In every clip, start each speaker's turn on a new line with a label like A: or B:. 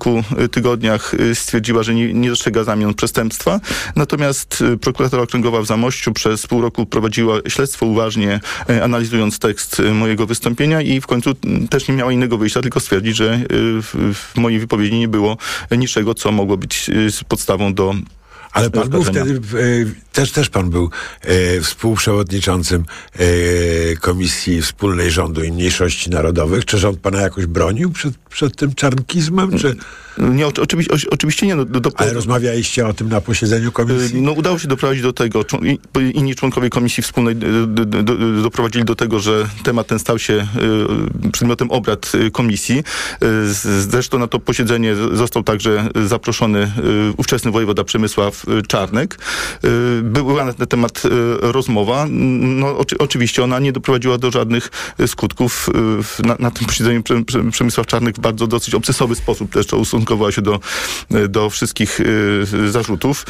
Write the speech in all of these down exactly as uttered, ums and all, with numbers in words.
A: kilku tygodniach stwierdziła, że nie, nie dostrzega znamion przestępstwa. Natomiast prokuratura okręgowa w Zamościu przez pół roku prowadziła śledztwo uważnie, analizując tekst mojego wystąpienia i w końcu też nie miała innego wyjścia, tylko stwierdzić, że w, w mojej wypowiedzi nie było niczego, co mogło być podstawą do
B: Ale pan był wtedy, e, też, też pan był e, współprzewodniczącym e, Komisji Wspólnej Rządu i Mniejszości Narodowych. Czy rząd pana jakoś bronił przed, przed tym czarnkizmem? Czy...
A: Nie, oczywiście, oczywiście nie. No, do, do...
B: Ale rozmawialiście o tym na posiedzeniu komisji?
A: No, udało się doprowadzić do tego, inni członkowie Komisji Wspólnej do, do, do, doprowadzili do tego, że temat ten stał się przedmiotem obrad komisji. Zresztą na to posiedzenie został także zaproszony ówczesny wojewoda Przemysław Czarnek. Była na ten temat rozmowa. No, oczy, oczywiście ona nie doprowadziła do żadnych skutków. Na, na tym posiedzeniu Przemysław Czarnek w bardzo dosyć obcesowy sposób też ustosunkowała się do, do wszystkich zarzutów.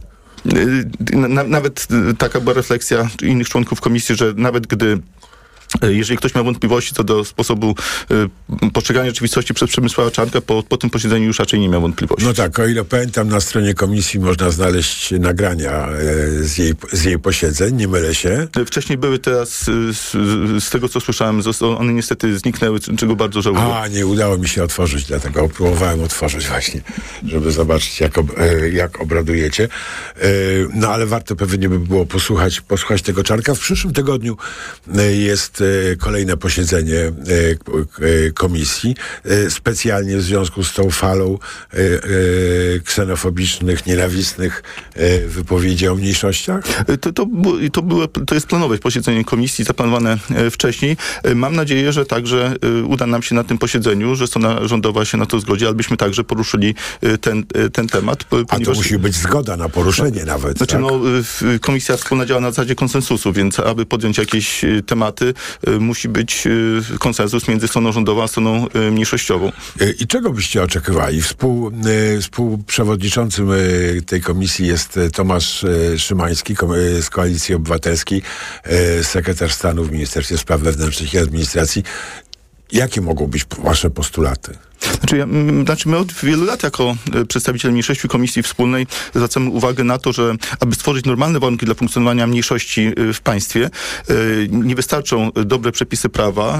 A: Nawet taka była refleksja innych członków komisji, że nawet gdy jeżeli ktoś miał wątpliwości co do sposobu y, postrzegania rzeczywistości przez Przemysława Czarnka, po, po tym posiedzeniu już raczej nie miał wątpliwości.
B: No tak, o ile pamiętam, na stronie komisji można znaleźć nagrania e, z, jej, z jej posiedzeń, nie mylę się.
A: Wcześniej były, teraz z, z tego co słyszałem, one niestety zniknęły, czego bardzo żałuję.
B: A, nie udało mi się otworzyć, dlatego próbowałem otworzyć właśnie, żeby zobaczyć jak, ob, e, jak obradujecie. E, no ale warto pewnie by było posłuchać, posłuchać tego Czarnka. W przyszłym tygodniu e, jest kolejne posiedzenie komisji, specjalnie w związku z tą falą ksenofobicznych, nienawistnych wypowiedzi o mniejszościach?
A: To, to, to, było, to jest planowe posiedzenie komisji, zaplanowane wcześniej. Mam nadzieję, że także uda nam się na tym posiedzeniu, że strona rządowa się na to zgodzi, abyśmy także poruszyli ten, ten temat.
B: A to musi być zgoda na poruszenie no, nawet,
A: Znaczy,
B: tak?
A: no, komisja wspólna działa na zasadzie konsensusu, więc aby podjąć jakieś tematy, musi być konsensus między stroną rządową a stroną mniejszościową.
B: I czego byście oczekiwali? Współ, współprzewodniczącym tej komisji jest Tomasz Szymański z Koalicji Obywatelskiej, sekretarz stanu w Ministerstwie Spraw Wewnętrznych i Administracji. Jakie mogą być wasze postulaty?
A: Znaczy, ja, znaczy my od wielu lat jako przedstawiciele mniejszości Komisji Wspólnej zwracamy uwagę na to, że aby stworzyć normalne warunki dla funkcjonowania mniejszości w państwie, nie wystarczą dobre przepisy prawa,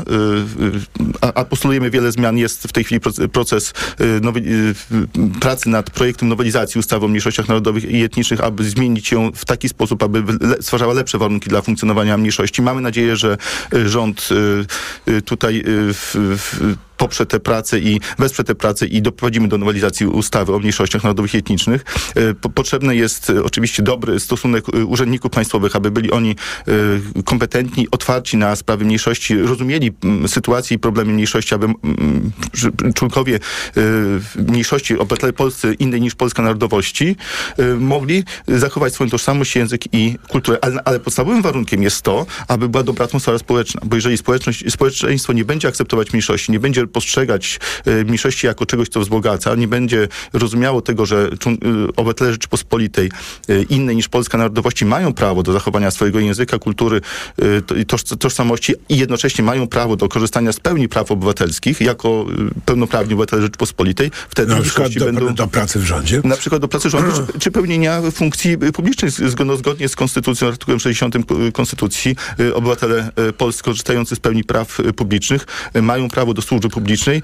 A: a, a postulujemy wiele zmian. Jest w tej chwili proces nowy- pracy nad projektem nowelizacji ustawy o mniejszościach narodowych i etnicznych, aby zmienić ją w taki sposób, aby le- stwarzała lepsze warunki dla funkcjonowania mniejszości. Mamy nadzieję, że rząd tutaj w, w poprze tę pracę i wesprze tę pracę i doprowadzimy do nowelizacji ustawy o mniejszościach narodowych i etnicznych. Potrzebny jest oczywiście dobry stosunek urzędników państwowych, aby byli oni kompetentni, otwarci na sprawy mniejszości, rozumieli sytuację i problemy mniejszości, aby członkowie mniejszości, obywatele polscy innej niż polska narodowości, mogli zachować swoją tożsamość, język i kulturę. Ale, ale podstawowym warunkiem jest to, aby była dobra atmosfera społeczna, bo jeżeli społeczność, społeczeństwo nie będzie akceptować mniejszości, nie będzie postrzegać y, mniejszości jako czegoś, co wzbogaca, nie będzie rozumiało tego, że y, obywatele Rzeczypospolitej y, innej niż polska narodowości mają prawo do zachowania swojego języka, kultury i toż, tożsamości i jednocześnie mają prawo do korzystania z pełni praw obywatelskich jako y, pełnoprawni obywatele Rzeczypospolitej. Wtedy
B: na przykład do,
A: będą,
B: do pracy w rządzie?
A: Na przykład do pracy w rządzie, czy, czy pełnienia funkcji publicznej zgodnie z konstytucją, artykułem sześćdziesiątym Konstytucji. Y, obywatele y, polscy korzystający z pełni praw y, publicznych y, mają prawo do służby publicznej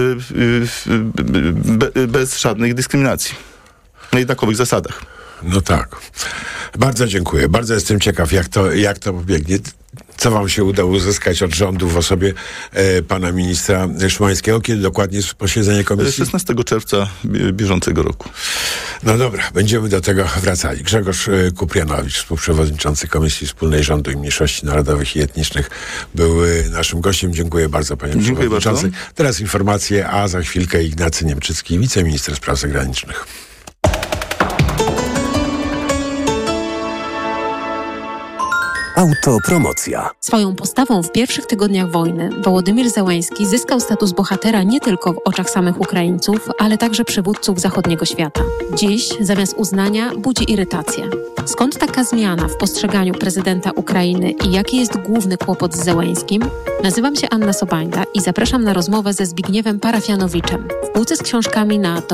A: bez żadnej dyskryminacji. Na jednakowych zasadach.
B: No tak. Bardzo dziękuję. Bardzo jestem ciekaw, jak to, jak to pobiegnie. Co wam się udało uzyskać od rządu w osobie e, pana ministra Szymańskiego? Kiedy dokładnie jest posiedzenie komisji?
A: szesnastego czerwca bieżącego roku.
B: No dobra, będziemy do tego wracali. Grzegorz Kuprianowicz, współprzewodniczący Komisji Wspólnej Rządu i Mniejszości Narodowych i Etnicznych, był naszym gościem. Dziękuję bardzo, panie
A: Dziękuję
B: przewodniczący.
A: bardzo.
B: Teraz informacje, a za chwilkę Ignacy Niemczycki, wiceminister spraw zagranicznych.
C: Autopromocja.
D: Swoją postawą w pierwszych tygodniach wojny Wołodymyr Zełenski zyskał status bohatera nie tylko w oczach samych Ukraińców, ale także przywódców zachodniego świata. Dziś zamiast uznania budzi irytację. Skąd taka zmiana w postrzeganiu prezydenta Ukrainy i jaki jest główny kłopot z Zełenskim? Nazywam się Anna Sobańda i zapraszam na rozmowę ze Zbigniewem Parafianowiczem w półce z książkami na